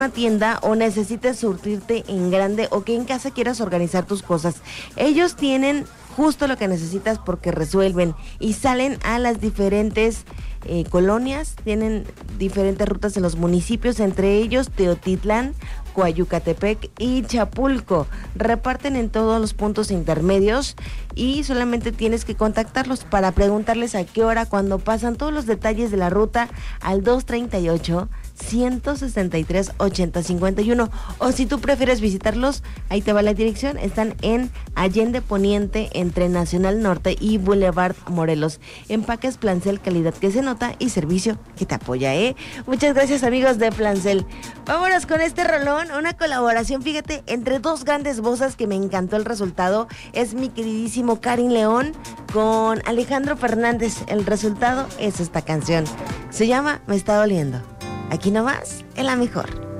una tienda o necesites surtirte en grande o que en casa quieras organizar tus cosas. Ellos tienen justo lo que necesitas porque resuelven y salen a las diferentes colonias, tienen diferentes rutas en los municipios, entre ellos Teotitlán, Coayucatepec y Chapulco. Reparten en todos los puntos intermedios y solamente tienes que contactarlos para preguntarles a qué hora, cuando pasan todos los detalles de la ruta al 238-163-8051. O si tú prefieres visitarlos, ahí te va la dirección. Están en Allende Poniente, entre Nacional Norte y Boulevard Morelos. Empaques Plancel, calidad que se nota y servicio que te apoya, ¿eh? Muchas gracias, amigos de Plancel. Vámonos con este rolón, una colaboración, fíjate, entre dos grandes voces que me encantó el resultado. Es mi queridísimo Karin León con Alejandro Fernández. El resultado es esta canción. Se llama Me está doliendo. Aquí nomás, en la mejor.